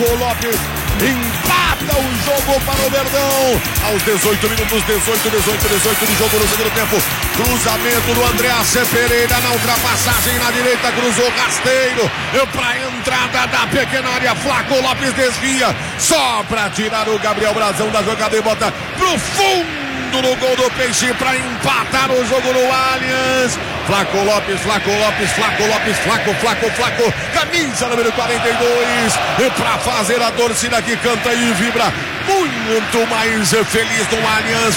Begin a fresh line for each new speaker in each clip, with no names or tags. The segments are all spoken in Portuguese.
Flaco Lopes empata o jogo para o Verdão. Aos 18 minutos, 18 do jogo no segundo tempo. Cruzamento do Andreas Pereira na ultrapassagem na direita, cruzou rasteiro para a entrada da pequena área. Flaco Lopes desvia, só para tirar o Gabriel Brazão da jogada e bota pro fundo no gol do Peixe para empatar o jogo no Allianz. Flaco Lopes, camisa número 42, para fazer a torcida que canta e vibra muito mais feliz no Allianz.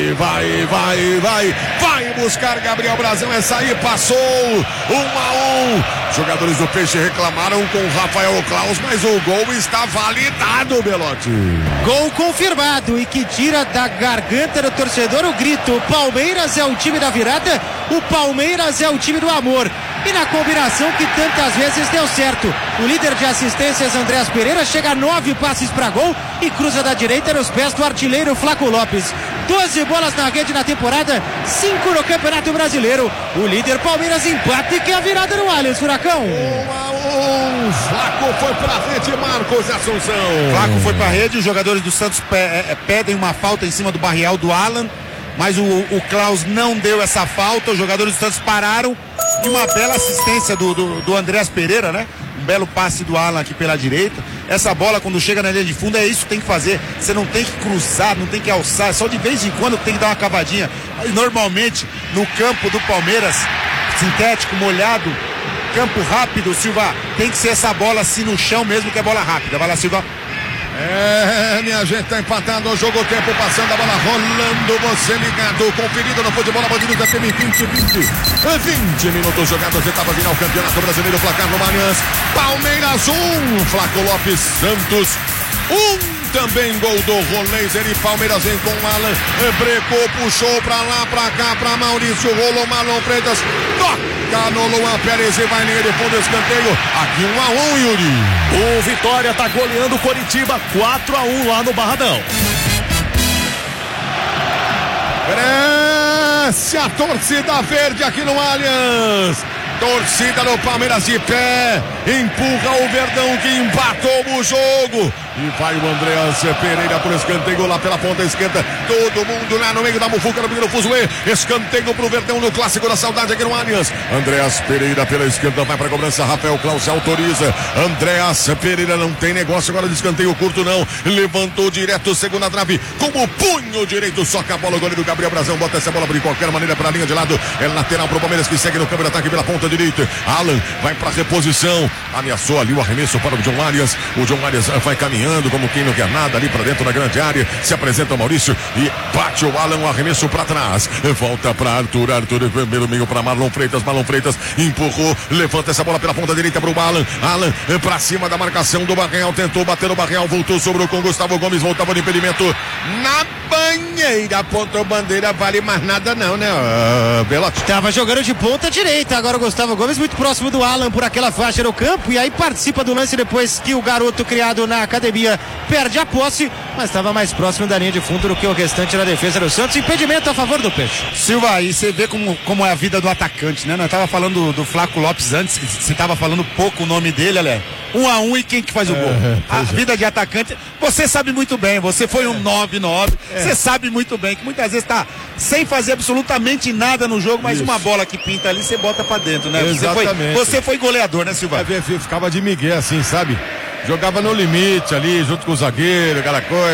Vai buscar Gabriel Brazão, essa aí passou 1-1. Jogadores do Peixe reclamaram com Rafael Claus, mas o gol está validado, Belotti.
Gol confirmado e que tira da garganta do torcedor o grito: o Palmeiras é o time da virada, o Palmeiras é o time do amor. E na combinação que tantas vezes deu certo, o líder de assistências Andreas Pereira chega a 9 passes para gol e cruza da direita nos pés do artilheiro Flaco Lopes. 12 bolas na rede na temporada, 5 no Campeonato Brasileiro. O líder Palmeiras empata e quer a virada no Allianz, Furacão.
1-1, Flaco foi pra rede, Marcos Assunção.
Flaco foi pra rede, os jogadores do Santos pedem uma falta em cima do Barrial do Alan, mas o Klaus não deu essa falta, os jogadores do Santos pararam. E uma bela assistência do Andreas Pereira, né? Um belo passe do Alan aqui pela direita. Essa bola, quando chega na linha de fundo, é isso que tem que fazer. Você não tem que cruzar, não tem que alçar, só de vez em quando tem que dar uma cavadinha. Mas normalmente, no campo do Palmeiras, sintético, molhado, campo rápido, Silva, tem que ser essa bola assim no chão mesmo, que é bola rápida. Vai lá, Silva.
Minha gente, tá empatando o jogo, o tempo passando, a bola rolando, você ligado, conferido no futebol, a Bandeirinha já teve 20 minutos jogados, etapa final, Campeonato Brasileiro, placar no Allianz. Palmeiras 1, Flaco Lopes, Santos 1. Também gol do Roleiser e Palmeiras vem com o Alan, brecou, puxou pra lá, pra cá, pra Maurício, rolou Marlon Freitas, toca no Luan Pérez e vai linha de fundo, escanteio, aqui 1-1, Yuri.
O Vitória tá goleando o Coritiba 4-1 lá no Barradão.
Cresce a torcida verde aqui no Allianz. Torcida do Palmeiras de pé, empurra o Verdão que empatou o jogo. E vai o Andreas Pereira por escanteio lá pela ponta esquerda. Todo mundo lá no meio da mufuca no primeiro fuzuê. Escanteio pro Verdão no clássico da saudade aqui no Allianz. Andreas Pereira pela esquerda vai pra cobrança. Rafael Claus se autoriza. Andreas Pereira não tem negócio agora de escanteio curto não. Levantou direto, segunda trave. Com o punho direito, soca a bola. O goleiro Gabriel Brazão bota essa bola de qualquer maneira pra linha de lado. É lateral pro Palmeiras que segue no campo de ataque pela ponta direita. Alan vai pra reposição. Ameaçou ali o arremesso para o John Arias. O John Arias vai caminhando como quem não quer nada ali pra dentro da grande área. Se apresenta o Maurício e bate o Alan, um arremesso pra trás. Volta pra Arthur pelo meio pra Marlon Freitas empurrou, levanta essa bola pela ponta direita pro Alan pra cima da marcação do Barreal, tentou bater o Barreal, voltou, sobrou com Gustavo Gomes, voltava no impedimento na banheira, apontou bandeira, vale mais nada não, né, Belotti?
Tava jogando de ponta direita, agora o Gustavo Gomes muito próximo do Alan por aquela faixa no campo, e aí participa do lance depois que o garoto criado na academia perde a posse, mas estava mais próximo da linha de fundo do que o restante da defesa do Santos. Impedimento a favor do Peixe.
Silva, aí você vê como é a vida do atacante, né? Nós tava falando do Flaco Lopes antes, você tava falando pouco o nome dele, olha. 1-1 e quem que faz o gol? A vida de atacante, você sabe muito bem, você foi um 9-9, você sabe muito bem que muitas vezes tá sem fazer absolutamente nada no jogo, mas uma bola que pinta ali, você bota pra dentro, né?
Exatamente.
Você foi goleador, né, Silva?
Ficava de migué assim, sabe? Jogava no limite ali, junto com o zagueiro, aquela coisa.